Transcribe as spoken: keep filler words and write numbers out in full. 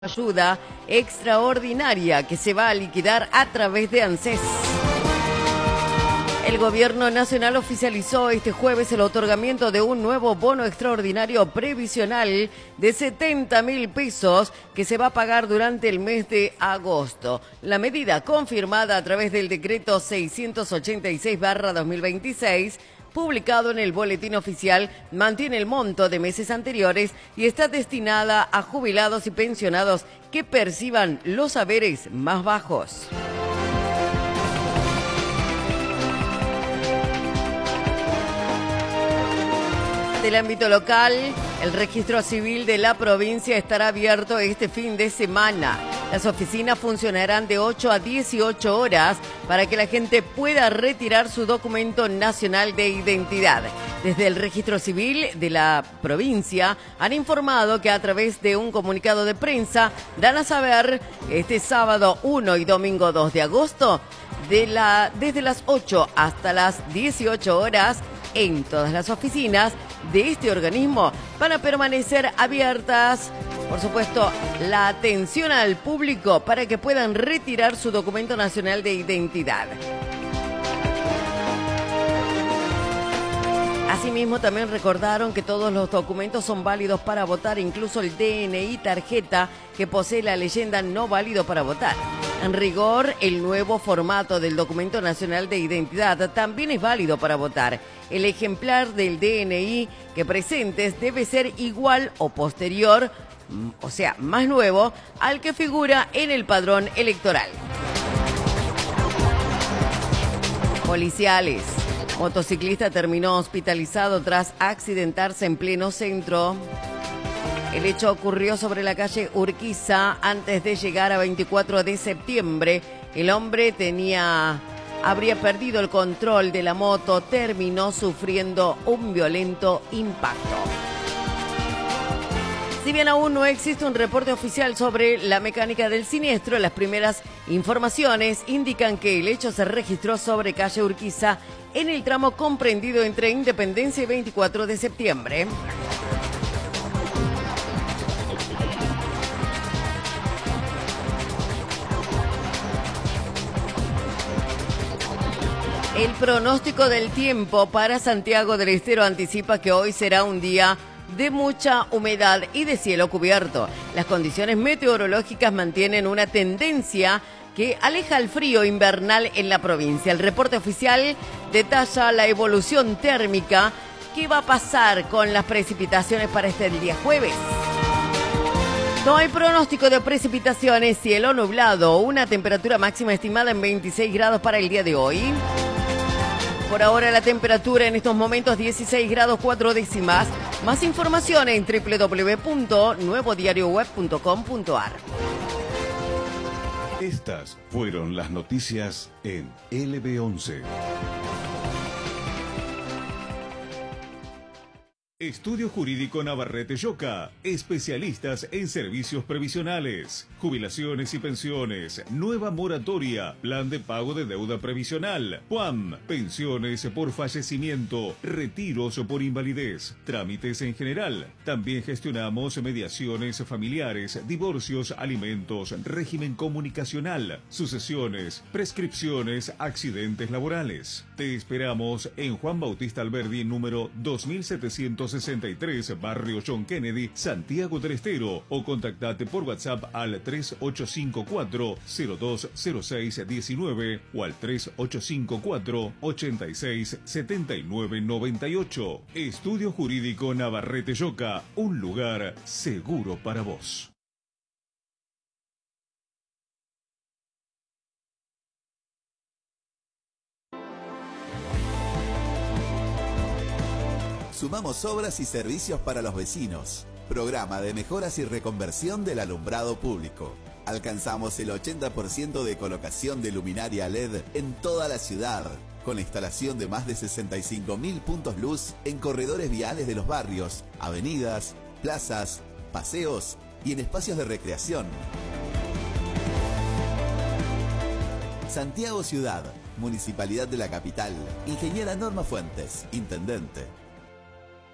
ayuda extraordinaria que se va a liquidar a través de ANSES. El gobierno nacional oficializó este jueves el otorgamiento de un nuevo bono extraordinario previsional de setenta mil pesos que se va a pagar durante el mes de agosto. La medida, confirmada a través del decreto seiscientos ochenta y seis barra dos mil veintiséis, publicado en el Boletín Oficial, mantiene el monto de meses anteriores y está destinada a jubilados y pensionados que perciban los haberes más bajos. Del ámbito local, el registro civil de la provincia estará abierto este fin de semana. Las oficinas funcionarán de ocho a dieciocho horas para que la gente pueda retirar su documento nacional de identidad. Desde el registro civil de la provincia han informado que a través de un comunicado de prensa dan a saber este sábado uno y domingo dos de agosto, de la, desde las ocho hasta las dieciocho horas, en todas las oficinas de este organismo van a permanecer abiertas. Por supuesto, la atención al público para que puedan retirar su documento nacional de identidad. Asimismo, también recordaron que todos los documentos son válidos para votar, incluso el D N I tarjeta que posee la leyenda no válido para votar. En rigor, el nuevo formato del documento nacional de identidad también es válido para votar. El ejemplar del D N I que presentes debe ser igual o posterior, o sea, más nuevo, al que figura en el padrón electoral. Policiales. Motociclista terminó hospitalizado tras accidentarse en pleno centro. El hecho ocurrió sobre la calle Urquiza antes de llegar a veinticuatro de septiembre. El hombre tenía, habría perdido el control de la moto, terminó sufriendo un violento impacto. Si bien aún no existe un reporte oficial sobre la mecánica del siniestro, las primeras informaciones indican que el hecho se registró sobre calle Urquiza en el tramo comprendido entre Independencia y veinticuatro de septiembre. El pronóstico del tiempo para Santiago del Estero anticipa que hoy será un día de mucha humedad y de cielo cubierto. Las condiciones meteorológicas mantienen una tendencia que aleja el frío invernal en la provincia. El reporte oficial detalla la evolución térmica que va a pasar con las precipitaciones para este día jueves. No hay pronóstico de precipitaciones, cielo nublado, una temperatura máxima estimada en veintiséis grados para el día de hoy. Por ahora la temperatura en estos momentos dieciséis grados cuatro décimas. Más información en doble u doble u doble u punto nuevo diario web punto com punto a r. Estas fueron las noticias en L B once. Estudio Jurídico Navarrete Lloca, especialistas en servicios previsionales, jubilaciones y pensiones, nueva moratoria, plan de pago de deuda previsional, P U A M, pensiones por fallecimiento, retiros por invalidez, trámites en general. También gestionamos mediaciones familiares, divorcios, alimentos, régimen comunicacional, sucesiones, prescripciones, accidentes laborales. Te esperamos en Juan Bautista Alberdi, número dos mil setecientos sesenta y tres, Barrio John Kennedy, Santiago del Estero, o contactate por WhatsApp al tres ocho cinco cuatro cero dos cero seis uno nueve o al tres ocho cinco cuatro ocho seis siete nueve nueve ocho. Estudio Jurídico Navarrete Lloca, un lugar seguro para vos. Sumamos obras y servicios para los vecinos. Programa de mejoras y reconversión del alumbrado público. Alcanzamos el ochenta por ciento de colocación de luminaria L E D en toda la ciudad, con la instalación de más de sesenta y cinco mil puntos luz en corredores viales de los barrios, avenidas, plazas, paseos y en espacios de recreación. Santiago Ciudad, Municipalidad de la Capital. Ingeniera Norma Fuentes, Intendente.